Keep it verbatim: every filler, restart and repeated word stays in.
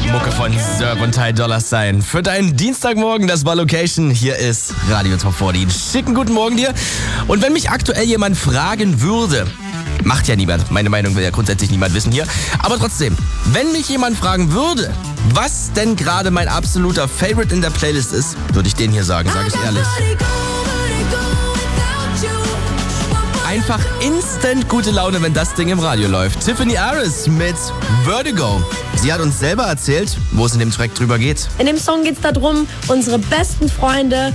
Mucke von Serb und Ty Dolla Sign. Für deinen Dienstagmorgen, das war Location. Hier ist Radio Top vierzig. Schicken guten Morgen dir. Und wenn mich aktuell jemand fragen würde, macht ja niemand, meine Meinung will ja grundsätzlich niemand wissen hier, aber trotzdem, wenn mich jemand fragen würde, was denn gerade mein absoluter Favorite in der Playlist ist, würde ich den hier sagen, sage ich ehrlich. Einfach instant gute Laune, wenn das Ding im Radio läuft. Tiffany Harris mit Vertigo. Sie hat uns selber erzählt, wo es in dem Track drüber geht. In dem Song geht es darum, unsere besten Freunde